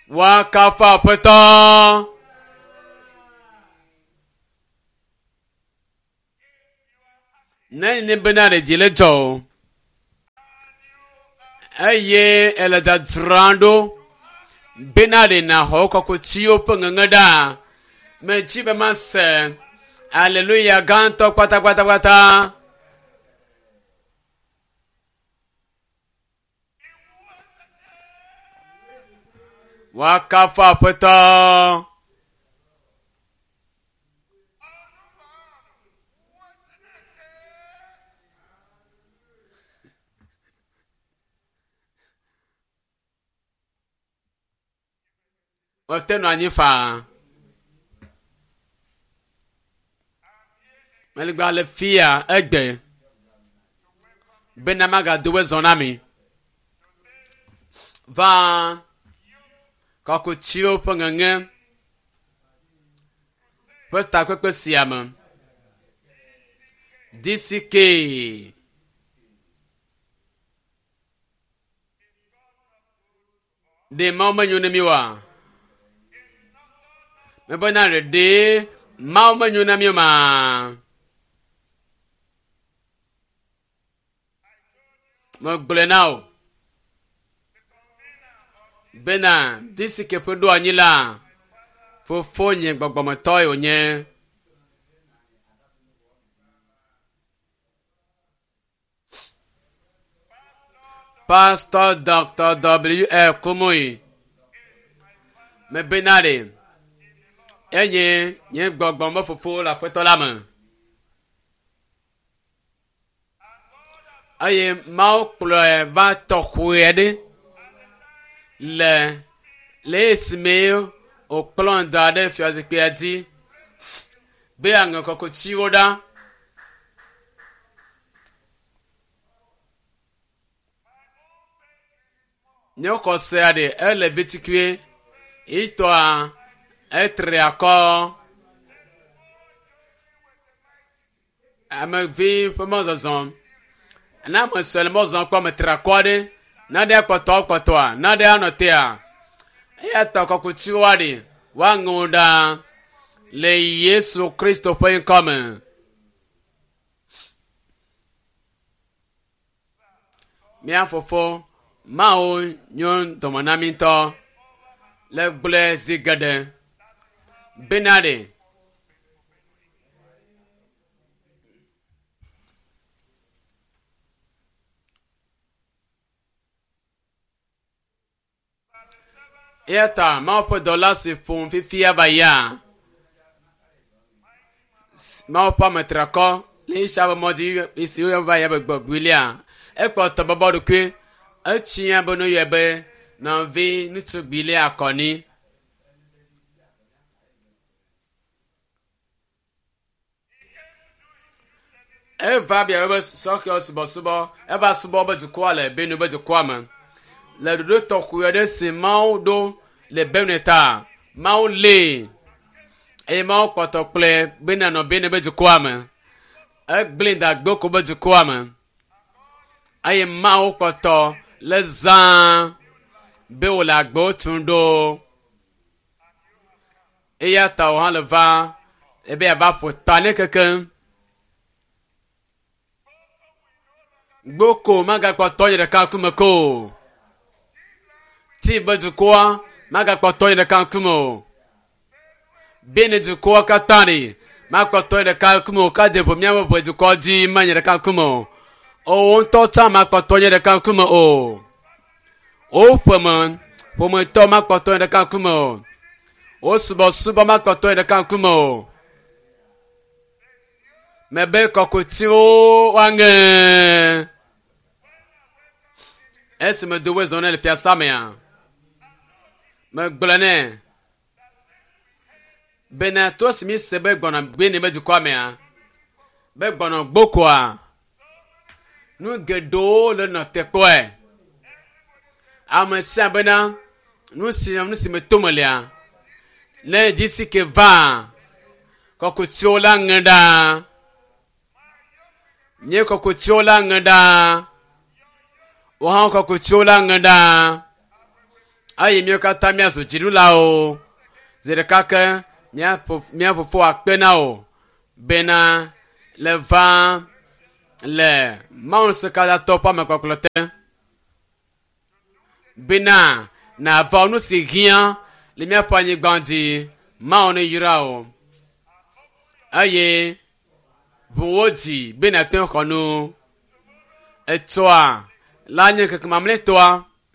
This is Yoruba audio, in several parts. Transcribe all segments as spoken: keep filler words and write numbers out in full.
Wakafa Pata. Nani benare dileto. Aye elada trando. Benare na hoko kutio pengengada. Mechibe mase. Hallelujah ganto kwata kwata kwata. Wakafa Pata. Oteno anyifa. Meligba le fia egbe. Benamaga duwe zonami. Va kakutio pengenge. Peta kwekwe siama. D C K. De mama nyunemiwa. Mebonare de mama nyunemiwa. Mogbenao. Bena D C K podo anyila. Fofonye gbagbamotoy onye. Pastor Doctor W F Kumui. Me benare. Enye, nye gbagbomo fofo la petolama. Aye mau ploe va tokwede. Le le smeo o plan dade fiazikpiati. Be anga koko chiroda. Nyoko seade ele vitikwe. Itoa etre akor. Ame vi pomozazon. Na mo selmozon kwa metre akode. Nade akwato akwato. Nade anotea. Ya toko kuchiwadi. Wanguda. Le Yesu Kristo po inkome. Mia fofo. Mao nyon tomonaminto. Le ble zigade. Benade. Eta mao po dola si fun fifia baya. Mao pa metrako. Le shaba modi isi uya baya begbobilia. Ekpo tobobodu kwe. Echiya bono yebe. Na vi nutu bile akoni. Eva bia ebe soki osibo subo. Eba subo obe jukwa le benu be jukwa man. Le dodo tokuya de si mao do le beneta. Mao le. E mao potokple bena no bene be jukwa man. Ek blinda gboko be jukwa man. Aye mao poto le zan. Be o la gbo tundo. E ya ta o han le va. E be aba fotane keken. Gboko maga poto de kankumako. Ti be du kwa maga poto de kankumo. Bene du kwa katani. Ma poto de kankumo ka de bo miamo bo du kwa di manye de kankumo. O on tota ma poto de kankumo o. O faman, pour me tomber coton de kankumo. O subo subo ma coton de kankumo. Me be kokotiro wange. Est me dowe zonne le fia samea. Me glane. Benato simi sebe gbona gbeni me du kwamea. Be gbona gbokwa. Nu gedo le no tekwe. Ame sabena nous si nous si metomelia ne disi ke va kokotiola ngada nye kokotiola ngada wa kokotiola ngada ayi mi ka ta mi aso jiru la o zere kake mia mia fofo akpena o bena le van le maun se kala topa me koklote bena na va nu si rien le mia panye gbandi maun yira o aye buodi bena ten kono etwa la nye ke mamle toa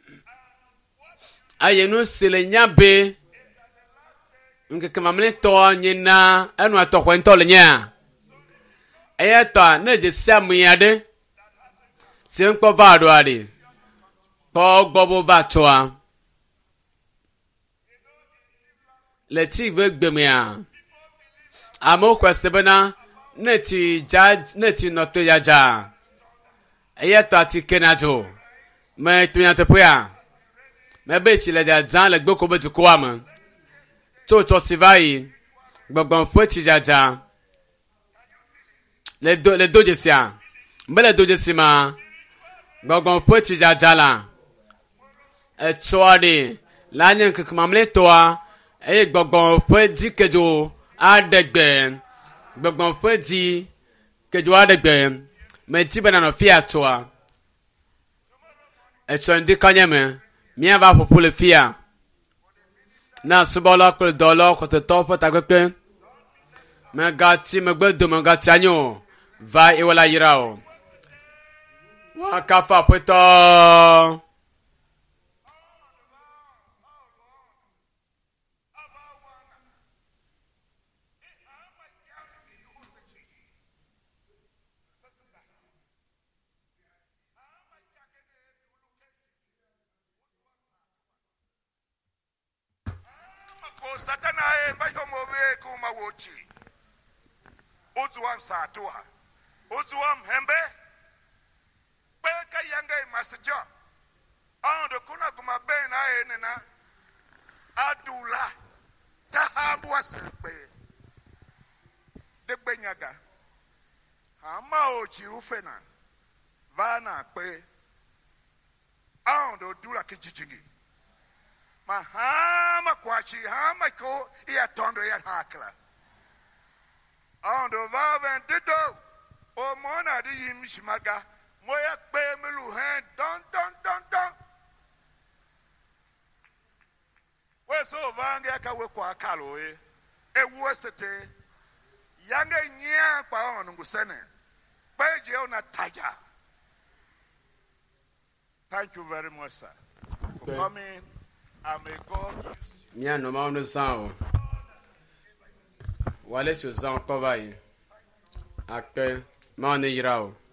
aye nu sele nyabe nke ke mamle toa nyina enu atokwe ntole nya ayata na je samu yade sem ko vado ade ko gbobo vatoa le ti ve gbemia amo kwestebena neti judge neti noto yaja ayata ti kenajo me tunya tepoya me be si le ja le gboko be ju ko ama to to sivai gbogbon poti jaja le do le doje sia mbele doje sima gbogbon poti jaja la e toade la nyen ke mamle toa e gbogbon poti kejo adegbe gbogbon poti kejo adegbe me ti bana no fia toa e so ndi kanyeme mia va popule fia na subola ko dolo ko te topo tagpe me gati me gbedo me gati anyo va e wala yirao wa kafa pito Satana e ba yo mo we ku ma wochi otu am sa to ha otu am hembe pe ka yanga masjo on do kuna kuma be na e ne na adula ta ha bo aspe de benyaga ama ochi ufena vana pe on do dula kijijigi mahama kwachi hama ko ya tondo ya hakla ando vaven dido o mona di yimishmaga moya pe melu hen don don don don we so vange ka we kwa kalo e ewu esete yange nyia pa onu ngusene peje ona taja. Thank you very much, sir, for coming. And may God use you. Mia no ma no sound. Wale so sound cover yi. Akpe ma ne yirao.